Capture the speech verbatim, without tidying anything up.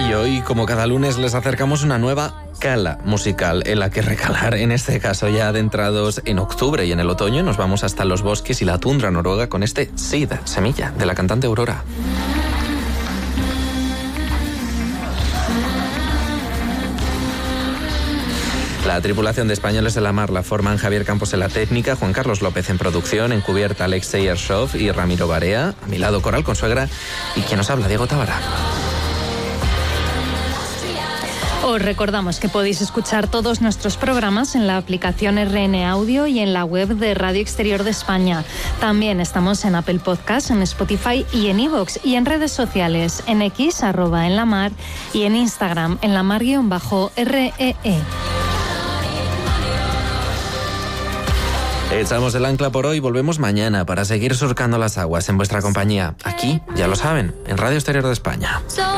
Y hoy, como cada lunes, les acercamos una nueva cala musical en la que recalar, en este caso ya adentrados en octubre y en el otoño. Nos vamos hasta los bosques y la tundra noruega con este Seed, Semilla, de la cantante Aurora. La tripulación de Españoles de la Mar la forman Javier Campos en la técnica, Juan Carlos López en producción, encubierta Alexei Ershov y Ramiro Barea. A mi lado, Coral Consuegra y quien nos habla, Diego Tábara. Os recordamos que podéis escuchar todos nuestros programas en la aplicación R N Audio y en la web de Radio Exterior de España. También estamos en Apple Podcast, en Spotify y en iVoox, y en redes sociales, en X, arroba en la mar, y en Instagram, en la mar-R E E. Echamos el ancla por hoy, volvemos mañana para seguir surcando las aguas en vuestra compañía. Aquí, ya lo saben, en Radio Exterior de España.